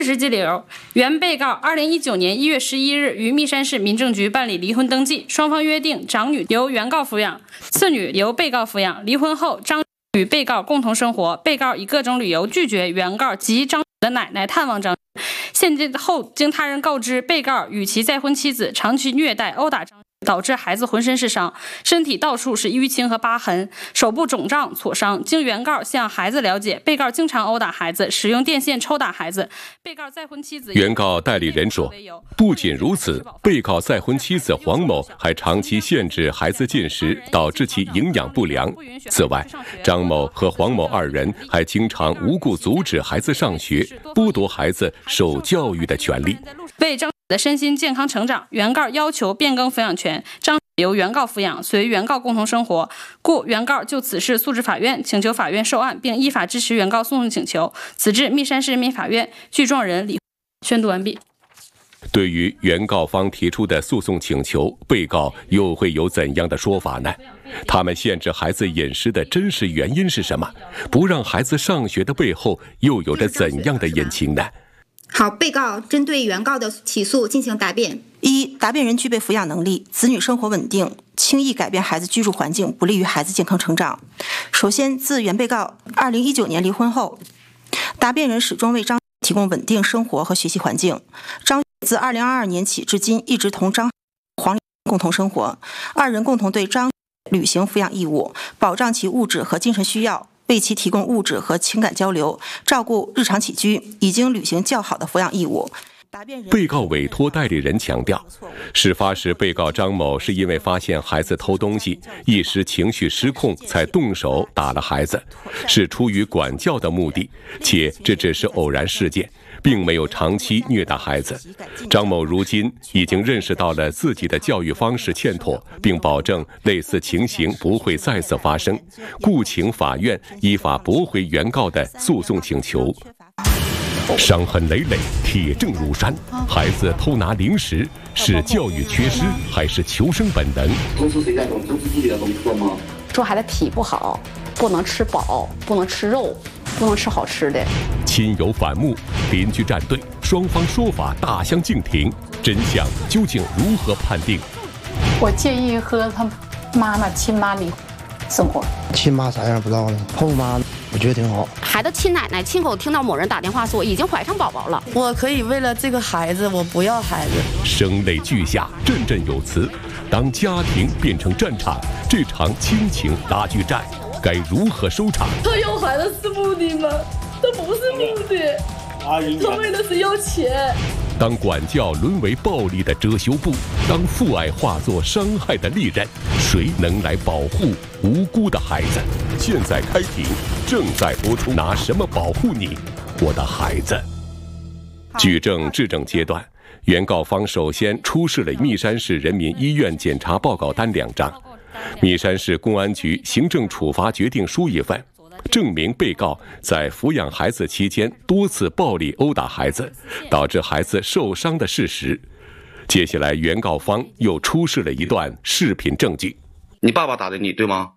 事实理由：原被告2019年1月11日于密山市民政局办理离婚登记，双方约定长女由原告抚养，次女由被告抚养。离婚后，张与被告共同生活，被告以各种理由拒绝原告及张的奶奶探望张。现后经他人告知，被告与其再婚妻子长期虐待、殴打张，导致孩子浑身是伤，身体到处是淤青和疤痕，手部肿胀、挫伤。经原告向孩子了解，被告经常殴打孩子，使用电线抽打孩子。被告再婚妻子原告代理人说，不仅如此，被告再婚妻子黄某还长期限制孩子进食，导致其营养不良。此外，张某和黄某二人还经常无故阻止孩子上学，剥夺孩子受教育的权利。 为张的身心健康成长，原告要求变更抚养权，张由原告抚养，随原告共同生活，故原告就此事诉至法院，请求法院受案，并依法支持原告诉讼请求。此致密山市人民法院具状人李宣读完毕。 对于原告方提出的诉讼请求，被告又会有怎样的说法呢？他们限制孩子饮食的真实原因是什么？不让孩子上学的背后又有着怎样的隐情呢？ 好，被告针对原告的起诉进行答辩。 一、答辩人具备抚养能力，子女生活稳定，轻易改变孩子居住环境，不利于孩子健康成长。首先，自原被告2019年离婚后，答辩人始终为张提供稳定生活和学习环境。张自2022年起至今一直同张黄共同生活，二人共同对张履行抚养义务，保障其物质和精神需要，为其提供物质和情感交流，照顾日常起居，已经履行较好的抚养义务。 被告委托代理人强调，事发时被告张某是因为发现孩子偷东西，一时情绪失控才动手打了孩子，是出于管教的目的，且这只是偶然事件，并没有长期虐打孩子。张某如今已经认识到了自己的教育方式欠妥，并保证类似情形不会再次发生，故请法院依法驳回原告的诉讼请求。伤痕累累，铁证如山，孩子偷拿零食是教育缺失还是求生本能？ 都是谁在动？都是自己的动作吗？ 说孩子体不好，不能吃饱，不能吃肉，不能吃好吃的。 亲友反目，邻居站队，双方说法大相径庭，真相究竟如何判定？ 我建议和他妈妈亲妈离婚生活。 亲妈啥样不知道呢？后妈我觉得挺好。 孩子亲奶奶亲口听到某人打电话说已经怀上宝宝了， 我可以为了这个孩子，我不要孩子。 声泪俱下，振振有词。当家庭变成战场，这场亲情拉锯战该如何收场？ 他要孩子是目的吗？他不是目的，他为的是要钱。 当管教沦为暴力的遮羞布，当父爱化作伤害的利刃，谁能来保护无辜的孩子？现在开庭，正在播出。拿什么保护你，我的孩子？举证质证阶段，原告方首先出示了密山市人民医院检查报告单2张，密山市公安局行政处罚决定书1份，证明被告在抚养孩子期间多次暴力殴打孩子，导致孩子受伤的事实。接下来，原告方又出示了一段视频证据。 你爸爸打的你，对吗？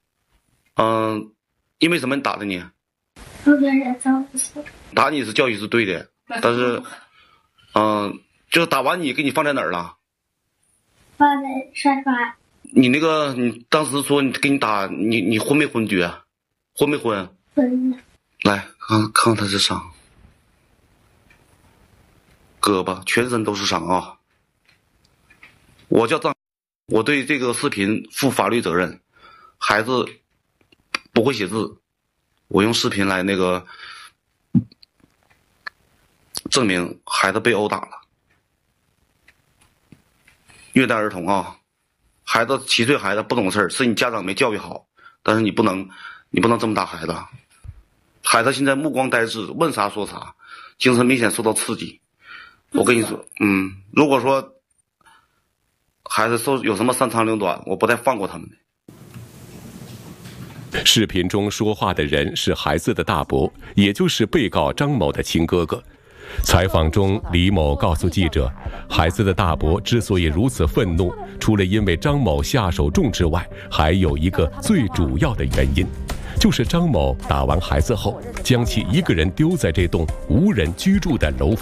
因为什么打的你？打你是教育是对的，但是，就是打完你给你放在哪儿了？ 放在沙发。 你那个，你当时说你给你打，你昏没昏厥？昏没昏？ 昏了。 来，看看他这伤，胳膊全身都是伤啊！我叫张，我对这个视频负法律责任。孩子不会写字，我用视频来那个证明孩子被殴打了。虐待儿童啊，孩子7岁孩子不懂事儿，是你家长没教育好，但是你不能这么打孩子。孩子现在目光呆滞，问啥说啥，精神明显受到刺激。我跟你说，如果说孩子有什么三长两短，我不带放过他们的。 视频中说话的人是孩子的大伯，也就是被告张某的亲哥哥。采访中，李某告诉记者，孩子的大伯之所以如此愤怒，除了因为张某下手重之外，还有一个最主要的原因， 就是张某打完孩子后，将其一个人丢在这栋无人居住的楼房。